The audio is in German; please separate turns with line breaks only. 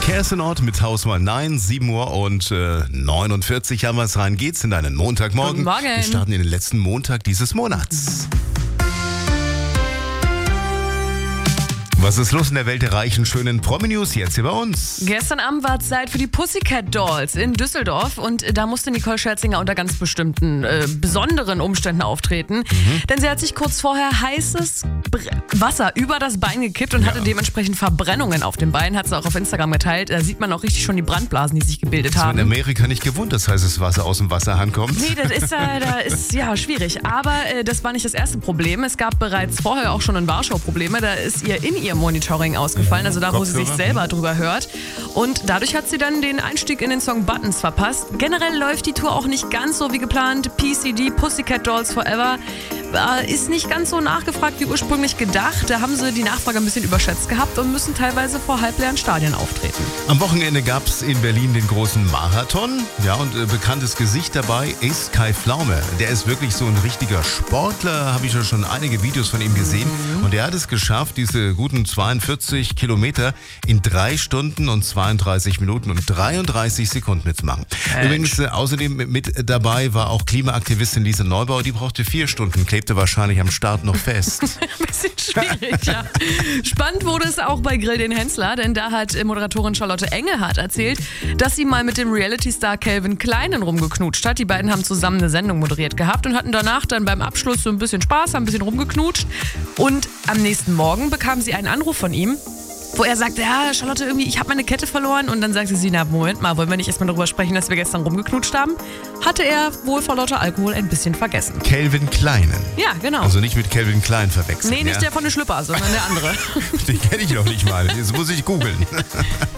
Kersenort mit Hausmann 9, 7 Uhr und 49 haben wir es rein. Geht's in einen Montagmorgen.
Guten Morgen.
Wir starten in den letzten Montag dieses Monats. Was ist los in der Welt der reichen, schönen Promi-News jetzt hier bei uns?
Gestern Abend war Zeit für die Pussycat Dolls in Düsseldorf und da musste Nicole Scherzinger unter ganz bestimmten, besonderen Umständen auftreten. Denn sie hat sich kurz vorher heißes Wasser über das Bein gekippt und hatte dementsprechend Verbrennungen auf dem Bein, hat sie auch auf Instagram geteilt. Da sieht man auch richtig schon die Brandblasen, die sich gebildet haben.
In Amerika nicht gewohnt, dass heißes Wasser aus dem Wasserhahn kommt.
Nee, das ist ja schwierig. Aber das war nicht das erste Problem. Es gab bereits vorher auch schon in Warschau Probleme. Da ist ihr in ihrem Monitoring ausgefallen, also da, wo sie sich selber drüber hört. Und dadurch hat sie dann den Einstieg in den Song Buttons verpasst. Generell läuft die Tour auch nicht ganz so wie geplant. PCD, Pussycat Dolls Forever, ist nicht ganz so nachgefragt wie ursprünglich gedacht. Da haben sie die Nachfrage ein bisschen überschätzt gehabt und müssen teilweise vor halbleeren Stadien auftreten.
Am Wochenende gab es in Berlin den großen Marathon. Ja, und bekanntes Gesicht dabei ist Kai Pflaume. Der ist wirklich so ein richtiger Sportler, habe ich ja schon einige Videos von ihm gesehen. Und er hat es geschafft, diese guten 42 Kilometer in 3 Stunden und 32 Minuten und 33 Sekunden mitzumachen. Übrigens, außerdem mit dabei war auch Klimaaktivistin Lisa Neubauer. Die brauchte 4 Stunden, klebte wahrscheinlich am Start noch fest.
Ein bisschen schwierig, ja. Spannend wurde es auch bei Grill den Hensler, denn da hat Moderatorin Charlotte Engelhardt erzählt, dass sie mal mit dem Reality-Star Calvin Kleinen rumgeknutscht hat. Die beiden haben zusammen eine Sendung moderiert gehabt und hatten danach dann beim Abschluss so ein bisschen Spaß, haben ein bisschen rumgeknutscht. Und am nächsten Morgen bekam sie einen Anruf von ihm, wo er sagte, ja, Charlotte, irgendwie, ich habe meine Kette verloren. Und dann sagte sie, na, Moment mal, wollen wir nicht erstmal darüber sprechen, dass wir gestern rumgeknutscht haben? Hatte er wohl vor lauter Alkohol ein bisschen vergessen.
Calvin Kleinen.
Ja, genau.
Also nicht mit Calvin Klein verwechseln.
Nee, nicht der von der Schlüpper, sondern der andere.
Den kenne ich noch nicht mal. Jetzt muss ich googeln.